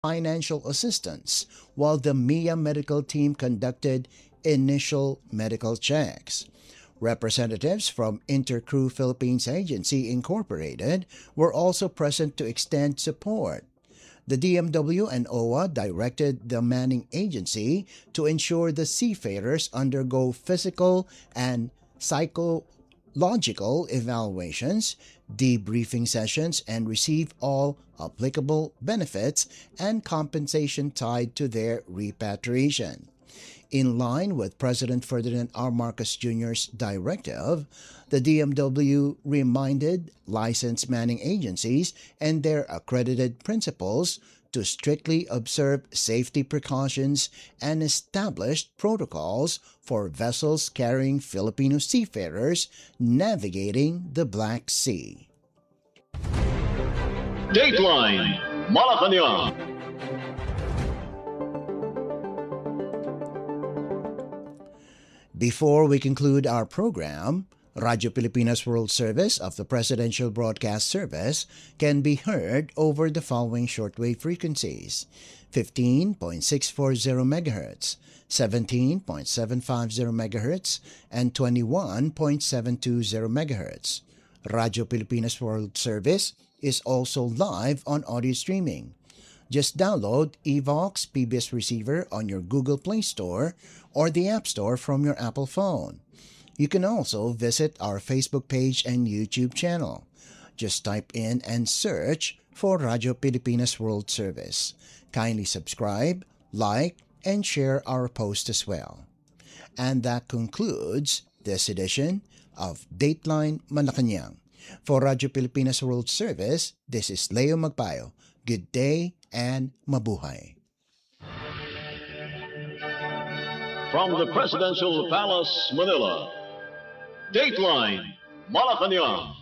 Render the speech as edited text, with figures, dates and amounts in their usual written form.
financial assistance while the MIA medical team conducted initial medical checks. Representatives from Intercrew Philippines Agency Incorporated were also present to extend support. The DMW and OWA directed the manning agency to ensure the seafarers undergo physical and psychological evaluations, debriefing sessions, and receive all applicable benefits and compensation tied to their repatriation. In line with President Ferdinand R. Marcos Jr.'s directive, the DMW reminded licensed manning agencies and their accredited principals to strictly observe safety precautions and established protocols for vessels carrying Filipino seafarers navigating the Black Sea. Dateline Malacanang. Before we conclude our program, Radyo Pilipinas World Service of the Presidential Broadcast Service can be heard over the following shortwave frequencies: 15.640 MHz, 17.750 MHz, and 21.720 MHz. Radyo Pilipinas World Service is also live on audio streaming. Just download Evox PBS Receiver on your Google Play Store or the App Store from your Apple phone. You can also visit our Facebook page and YouTube channel. Just type in and search for Radyo Pilipinas World Service. Kindly subscribe, like, and share our post as well. And that concludes this edition of Dateline Malacanang. For Radyo Pilipinas World Service, this is Leo Magpayo. Good day and mabuhay. From the Presidential Palace, Manila, Dateline Malacanang.